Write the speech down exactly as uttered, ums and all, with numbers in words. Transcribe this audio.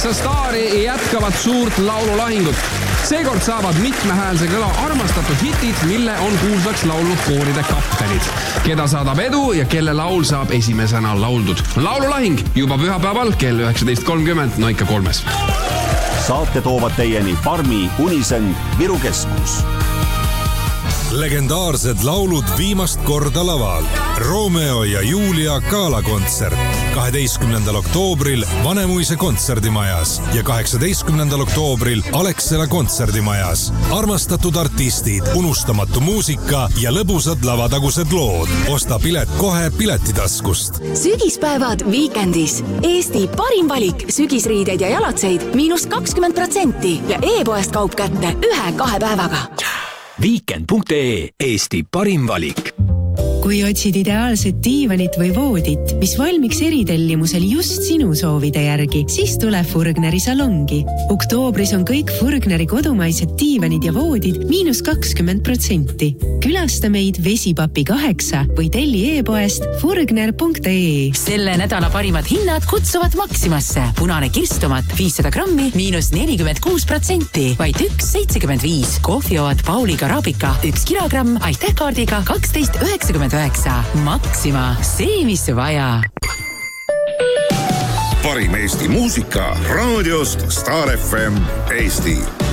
kaheksa staari jätkavad suurt laululahingut. Seekord saavad mitmehäälse kõla armastatud hitid, mille on kuulsaks laulnud kooride kaptenid, keda saadab edu ja kelle laul saab esimesena lauldud. Laululahing juba pühapäeval kell üheksateist kolmkümmend Noika kolmes. Saate toovad teieni Farmi, Unisen, Viru Keskus. Legendaarsed laulud viimast korda laval. Romeo ja Julia galakontsert kaheteistkümnendal oktoobril Vanemuise kontserdimajas ja kaheksateistkümnendal oktoobril Alexela kontserdimajas. Armastatud artistid, unustamatu muusika ja lõbusad lavatagused lood. Osta pilet kohe piletitaskust. Sügispäevad Weekendis. Eesti parim valik sügisriideid ja jalatseid miinus kakskümmend protsenti ja e-poest kaup kätte ühe-kahe päevaga. Weekend punkt ee, Eesti parim valik. Kui otsid ideaalset diivanit või voodit, mis valmiks eritellimusel just sinu soovide järgi, siis tule Furgneri salongi. Oktoobris on kõik Furgneri kodumaised diivanid ja voodid miinus kakskümmend protsenti. Külasta meid Vesipapi kaheksa või telli e-poest furgner punkt ee. Selle nädala parimad hinnad kutsuvad Maximasse. Punane kirstomat viissada grammi miinus nelikümmend kuus protsenti, vaid üks seitsekümmend viis. Kohvioad Pauli Karabika üks kilogramm, aitähkaardiga kaksteist üheksakümmend üheksa. Maxima, see mis vaja. Parim Eesti muusika raadiost Star F M Eesti.